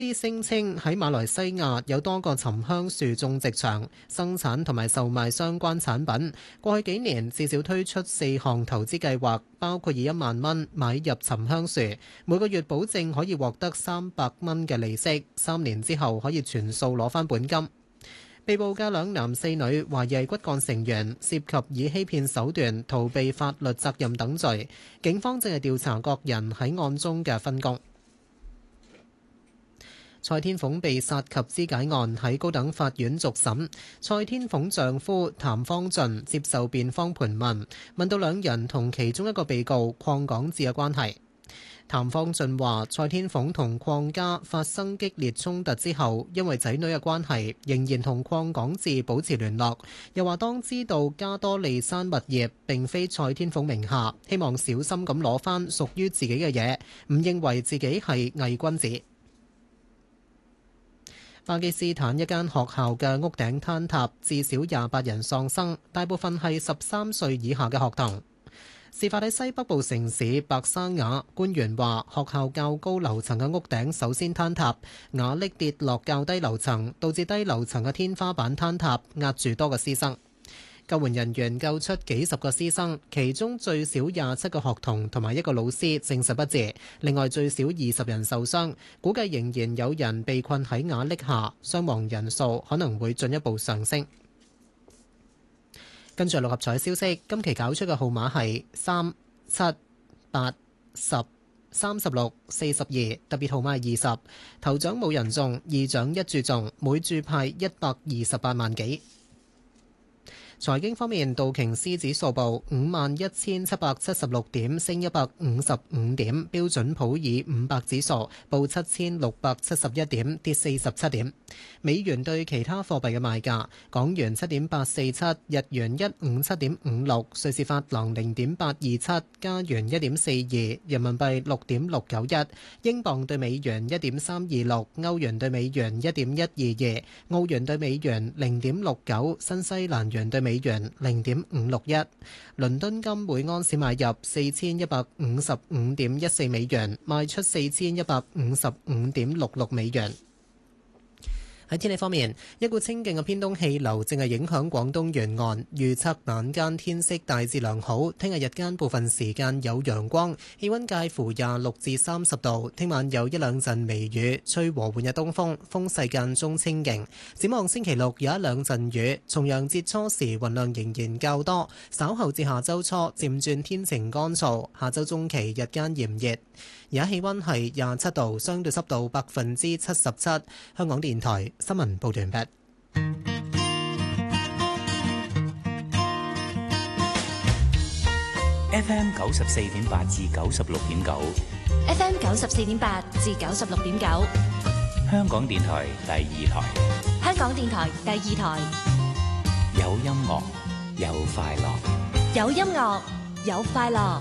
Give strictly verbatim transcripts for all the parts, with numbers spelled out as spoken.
聲稱喺馬來西亞有多個沉香樹種植場，生產同埋售賣相關產品。過去幾年至少推出四項投資計劃，包括以一萬蚊買入沉香樹，每個月保證可以獲得三百蚊嘅利息，三年之後可以全數攞返本金。被捕嘅兩男四女懷疑係骨幹成員，涉及以欺騙手段逃避法律責任等罪。警方正係調查各人喺案中嘅分工。蔡天鳳被殺及肢解案喺高等法院續審，蔡天鳳丈夫譚方俊接受辯方盤問，問到兩人同其中一個被告鄺港智嘅關係。譚方俊話：蔡天鳳同鄺家發生激烈衝突之後，因為仔女嘅關係，仍然同鄺港智保持聯絡。又話當知道加多利山物業並非蔡天鳳名下，希望小心咁攞返屬於自己嘅嘢，唔認為自己係偽君子。巴基斯坦一間學校嘅屋頂坍塌，至少廿八人喪生，大部分係十三歲以下嘅學童。事發喺西北部城市白沙瓦，官員話學校較高樓層嘅屋頂首先坍塌，瓦礫跌落較低樓層，導致低樓層嘅天花板坍塌，壓住多個師生。救援人員救出幾十個師生，其中最少廿七個學童同埋一個老師證實不治，另外最少二十人受傷，估計仍然有人被困喺瓦礫下，傷亡人數可能會進一步上升。跟住六合彩消息，今期搞出嘅號碼係三、七、八、十、三十六、四十二，特別號碼係二十。頭獎冇人中，二獎一注中，每注派一百二十八萬幾。財經方面，道瓊斯指數報五萬一千七百七十六點，升一百五十五點；標準普爾五百指數報七千六百七十一點，跌四十七點。美元對其他貨幣嘅賣價：港元七點八四七，日元一五七點五六，瑞士法郎零點八二七，加元一點四二，人民幣六點六九一，英鎊對美元一點三二六，歐元對美元一點一二二，澳元對美元零點六九，新西蘭元對美元零點五六一。倫敦金每安士買入四千一百五十五點一四美元，賣出四千一百五十五點六六美元。喺天氣方面，一股清勁嘅偏東氣流正係影響廣東沿岸，預測晚間天色大致良好，聽日日間部分時間有陽光，氣溫介乎廿六至三十度。聽晚有一兩陣微雨，吹和緩嘅東風，風勢間中清勁。展望星期六有一兩陣雨，重陽節初時雲量仍然較多，稍後至下周初漸轉天晴乾燥，下周中期日間炎熱。而家氣溫係廿七度，相對濕度百分之七十七。香港電台新聞報道完畢。 F M 九十四點八至九十六點九 ，F M 九十四點八至九十六點九， 香港電台第二台。 香港電台第二台， 有音樂，有快樂， 有音樂，有快樂。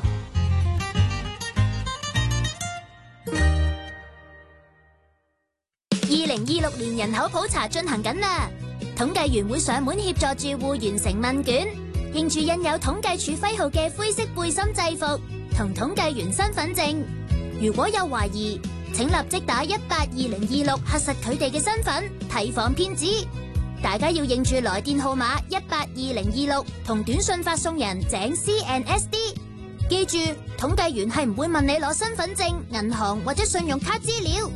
二零二六年人口普查進行緊啦，統計員會上門協助住戶完成問卷，認住印有統計處徽號嘅灰色背心制服同統計員身份證。如果有懷疑，請立即打一八二零二六核實佢哋嘅身份，提防騙子。大家要認住來電號碼一八二零二六同短信發送人井 C N S D。記住，統計員係唔會問你攞身份證、銀行或者信用卡資料。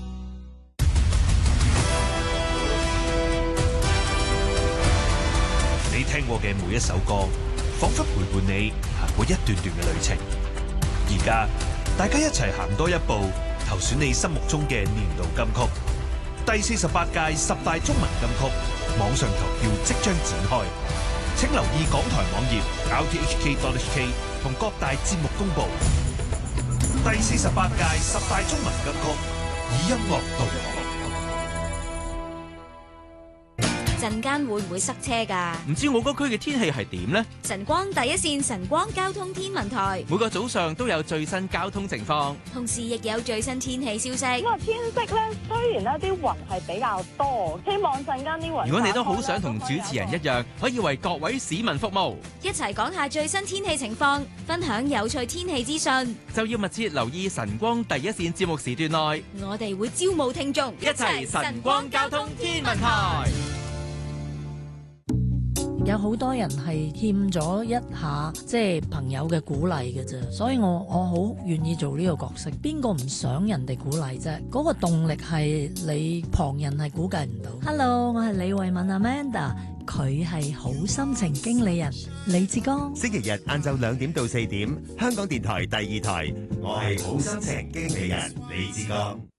你聽過嘅每一首歌，仿佛陪伴你行過一段段嘅旅程。而家大家一齊行多一步，投選你心目中嘅年度金曲。第四十八屆十大中文金曲網上投票即將展開，請留意港台網頁 r t h k dot h k 同各大節目公布。第四十八屆十大中文金曲，以音樂導航。 陣間會唔會塞車㗎？ 唔知我嗰區嘅天氣係點呢？ 晨光第一線晨光交通天文台每個早上都有最新交通情況， 同時亦有最新天氣消息。 咁啊，天色咧雖然呢啲雲係比較多，希望陣間啲雲。 如果你都好想同主持人一樣，可以為各位市民服務， 一齊講下最新天氣情況，分享有趣天氣資訊， 就要密切留意晨光第一線節目時段內， 我哋會招募聽眾， 一齊晨光交通天文台。 有好多人係欠咗一下即係朋友嘅鼓勵嘅啫，所以我我好願意做呢個角色。邊個唔想人哋鼓勵啫？嗰個動力係你旁人係估計唔到。Hello， 我係李慧敏 Amanda， 佢係好心情經理人李志剛。 星期日晏晝兩點到四點，香港電台第二台，我係好心情經理人李志剛。